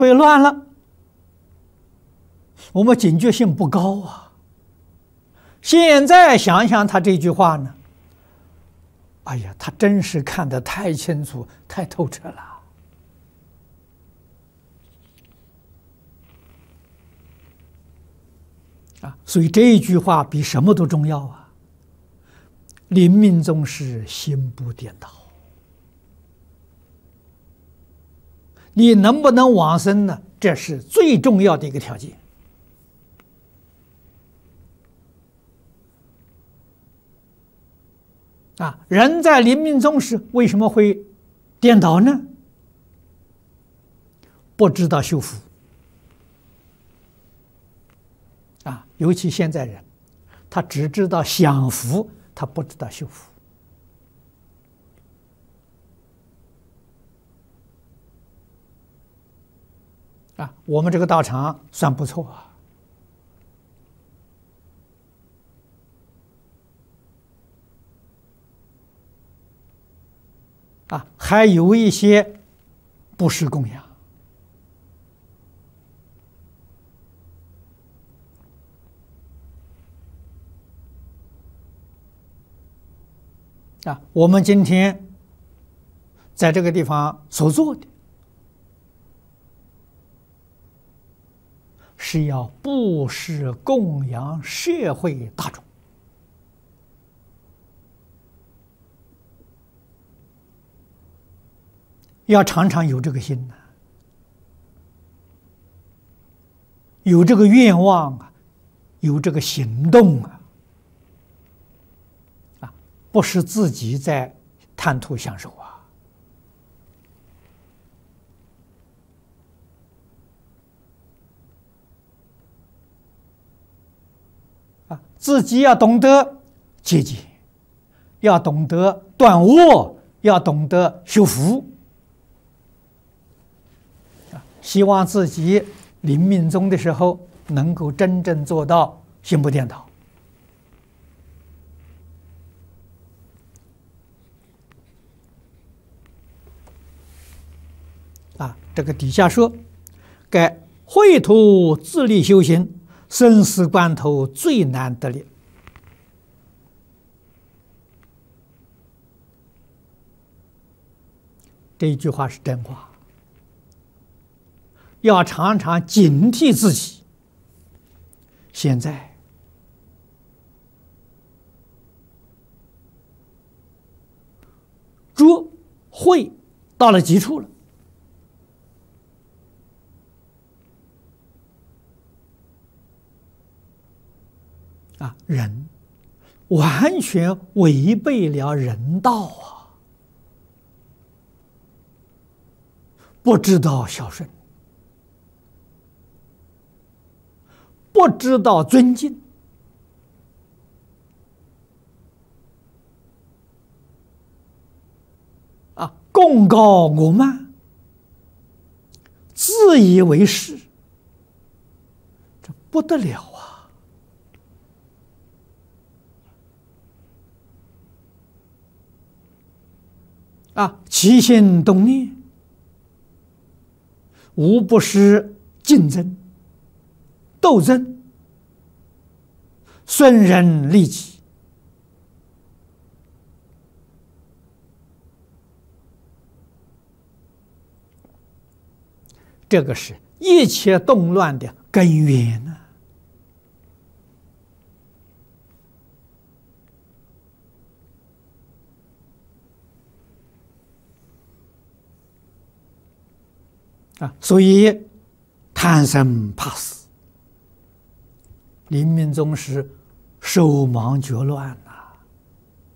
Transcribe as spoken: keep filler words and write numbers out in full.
被乱了，我们警觉性不高啊。现在想想他这句话呢，哎呀，他真是看得太清楚、太透彻了。啊，所以这一句话比什么都重要啊！临命终时心不颠倒，你能不能往生呢？这是最重要的一个条件。啊，人在临命终时为什么会颠倒呢？不知道修福。啊，尤其现在人，他只知道享福，他不知道修福。啊，我们这个道场算不错啊。啊，还有一些布施供养。啊，我们今天在这个地方所做的，是要布施供养社会大众，要常常有这个心呐，有这个愿望啊，有这个行动啊。不是自己在贪图享受啊！啊，自己要懂得节俭，要懂得断恶，要懂得修福。啊，希望自己临命终的时候能够真正做到心不颠倒。啊，这个底下说，该绘图自力修行，生死关头最难得力。这一句话是真话，要常常警惕自己。现在拙慧到了极处了。啊，人完全违背了人道啊！不知道孝顺，不知道尊敬，啊，功高我慢，自以为是，这不得了啊！啊，起心动念，无不是竞争、斗争、损人利己。这个是一切动乱的根源呢。啊，所以贪生怕死，临命终时手忙脚乱呐。